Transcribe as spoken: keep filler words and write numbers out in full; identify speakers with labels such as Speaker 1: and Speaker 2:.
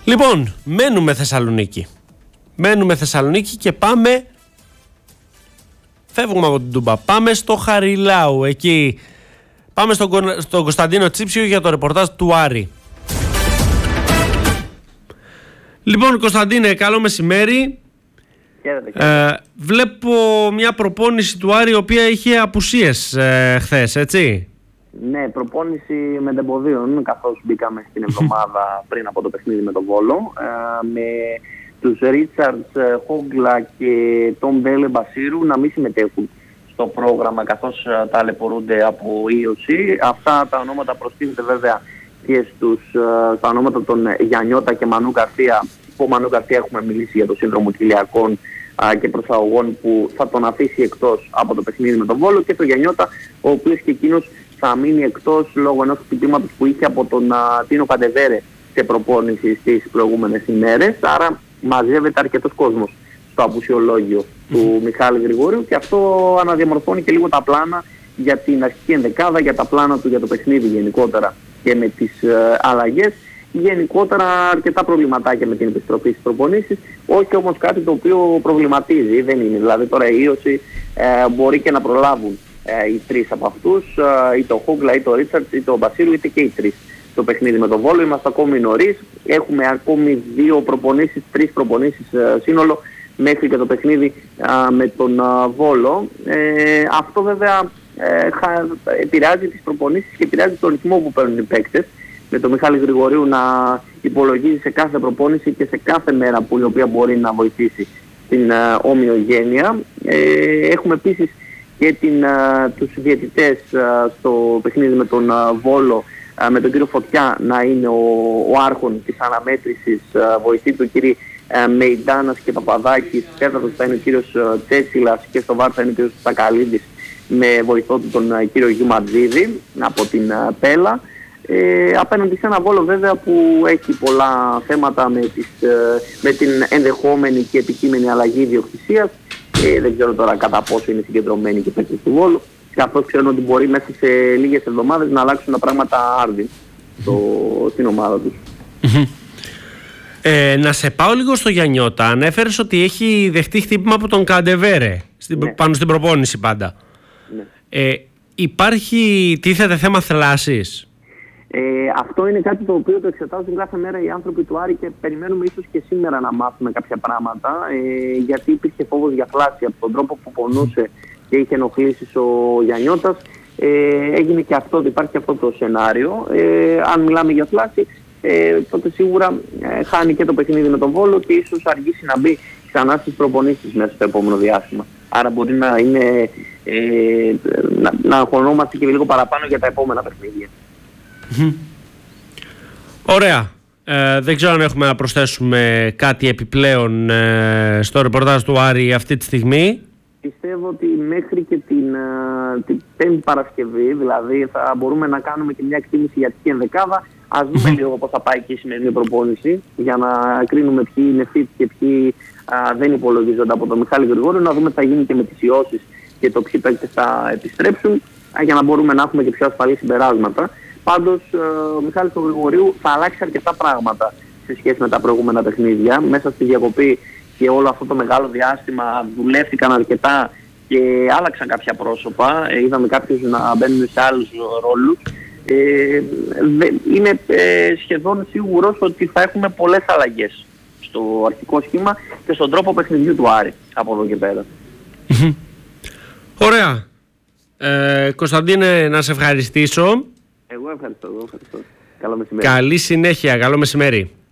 Speaker 1: Λοιπόν, μένουμε Θεσσαλονίκη. Μένουμε Θεσσαλονίκη και πάμε... Φεύγουμε από την Τούμπα. Πάμε στο Χαριλάου. Εκεί πάμε στον, στον Κωνσταντίνο Τσίψιο για το ρεπορτάζ του Άρη. Λοιπόν, Κωνσταντίνε, καλό μεσημέρι.
Speaker 2: Χαίρετε, χαίρετε.
Speaker 1: Ε, βλέπω μια προπόνηση του Άρη η οποία είχε απουσίες ε, χθες, έτσι.
Speaker 2: Ναι, προπόνηση μετεμποδίων, καθώς μπήκαμε στην εβδομάδα πριν από το παιχνίδι με τον Βόλο, ε, με τους Ρίτσαρτς, Χόγκλα και τον Μπέλε Μπασίρου να μην συμμετέχουν στο πρόγραμμα, καθώς ε, ταλαιπωρούνται από ίωση. Αυτά τα ονόματα προστίθεται βέβαια και στους, ε, στα ονόματα των Γιαννιώτα και Μανού Γκαρσία. Από Μανού Γκαρσία έχουμε μιλήσει για το σύνδρομο κοιλιακών και προσαγωγών που θα τον αφήσει εκτός από το παιχνίδι με τον Βόλο, και το Γιαννιώτα, ο οποίος και εκείνος θα μείνει εκτός λόγω ενός χτυπήματος που είχε από τον α, Τίνο Καντεβέρε σε προπόνηση στις προηγούμενες ημέρες. Άρα μαζεύεται αρκετός κόσμος στο απουσιολόγιο του Μιχάλη Γρηγόριου, και αυτό αναδιαμορφώνει και λίγο τα πλάνα για την αρχική ενδεκάδα, για τα πλάνα του για το παιχνίδι γενικότερα και με τις ε, αλλαγές. Γενικότερα αρκετά προβληματάκια με την επιστροφή στις προπονήσεις, όχι όμως κάτι το οποίο προβληματίζει, δεν είναι. Δηλαδή τώρα η ίωση ε, μπορεί και να προλάβουν ε, οι τρεις από αυτούς, ε, είτε ο Χόγκλα, είτε ο Ρίτσαρτς, είτε ο Μπασίρου, είτε και οι τρεις το παιχνίδι με τον Βόλο. Είμαστε ακόμη νωρίς, έχουμε ακόμη δύο προπονήσεις, τρεις προπονήσεις ε, σύνολο μέχρι και το παιχνίδι ε, με τον ε, Βόλο. Ε, αυτό βέβαια ε, χα, επηρεάζει τις προπονήσεις και επηρεάζει τον ρυθμό που παίρνουν οι παίκτες, με τον Μιχάλη Γρηγορίου να υπολογίζει σε κάθε προπόνηση και σε κάθε μέρα που η οποία μπορεί να βοηθήσει την uh, ομοιογένεια. Ε, έχουμε επίσης και την, uh, τους διαιτητές uh, στο παιχνίδι με τον uh, Βόλο, uh, με τον κύριο Φωτιά να είναι ο, ο άρχον της αναμέτρησης, uh, βοηθή του κύριοι uh, Μεϊντάνας και Παπαδάκης, τέταρτος θα είναι ο κύριος uh, Τσέτσιλας και στο βάρ θα είναι ο κύριος Τακαλίδης με βοηθό του τον uh, κύριο Γιουματζίδη από την uh, Πέλα. Ε, απέναντι σε ένα Βόλο βέβαια που έχει πολλά θέματα με, τις, με την ενδεχόμενη και επικείμενη αλλαγή ιδιοκτησίας. Ε, δεν ξέρω τώρα κατά πόσο είναι συγκεντρωμένοι και παίκτες του Βόλου, καθώς ξέρουν ότι μπορεί μέσα σε λίγες εβδομάδες να αλλάξουν τα πράγματα άρδιν mm-hmm. στην ομάδα τους.
Speaker 1: Mm-hmm. Ε, να σε πάω λίγο στο Γιαννιώτα. Ανέφερες ότι έχει δεχτεί χτύπημα από τον Καντεβέρε στην, ναι. πάνω στην προπόνηση πάντα.
Speaker 2: Ναι.
Speaker 1: Ε, υπάρχει, τίθεται θέμα θλάσσης?
Speaker 2: Ε, αυτό είναι κάτι το οποίο το εξετάζουν κάθε μέρα οι άνθρωποι του Άρη και περιμένουμε ίσως και σήμερα να μάθουμε κάποια πράγματα, ε, γιατί υπήρχε φόβος για θλάση από τον τρόπο που πονούσε και είχε ενοχλήσεις ο Γιαννιώτας. Ε, έγινε και αυτό, υπάρχει και αυτό το σενάριο. Ε, αν μιλάμε για θλάση, ε, τότε σίγουρα ε, χάνει και το παιχνίδι με τον Βόλο και ίσως αργήσει να μπει ξανά στις προπονήσεις μέσα στο επόμενο διάστημα. Άρα μπορεί να, είναι, ε, να, να αγχωνόμαστε και λίγο παραπάνω για τα επόμενα παιχνίδια.
Speaker 1: Mm-hmm. Ωραία. Ε, δεν ξέρω αν έχουμε να προσθέσουμε κάτι επιπλέον ε, στο ρεπορτάζ του Άρη αυτή τη στιγμή.
Speaker 2: Πιστεύω ότι μέχρι και την, uh, την πέμπτη Παρασκευή, δηλαδή θα μπορούμε να κάνουμε και μια εκτίμηση για την ενδεκάδα. Ας δούμε λίγο πώς θα πάει και η σημερινή προπόνηση, για να κρίνουμε ποιοι είναι fit και ποιοι uh, δεν υπολογίζονται από τον Μιχάλη Γρηγόριο, να δούμε τι θα γίνει και με τις ιώσεις και το ποιοι παίκτες θα επιστρέψουν, uh, για να μπορούμε να έχουμε και πιο ασφαλή συμπεράσματα. Πάντως, ο Μιχάλης του Γρηγορίου θα αλλάξει αρκετά πράγματα σε σχέση με τα προηγούμενα παιχνίδια. Μέσα στη διακοπή και όλο αυτό το μεγάλο διάστημα δουλεύτηκαν αρκετά και άλλαξαν κάποια πρόσωπα. Ε, είδαμε κάποιους να μπαίνουν σε άλλους ρόλους. Ε, είμαι ε, σχεδόν σίγουρος ότι θα έχουμε πολλές αλλαγές στο αρχικό σχήμα και στον τρόπο παιχνιδιού του Άρη από εδώ και πέρα.
Speaker 1: Ωραία. Ε, Κωνσταντίνε, να σε ευχαριστήσω.
Speaker 2: Εγώ ευχαριστώ, εγώ ευχαριστώ. Καλό μεσημέρι.
Speaker 1: Καλή συνέχεια, καλό μεσημέρι.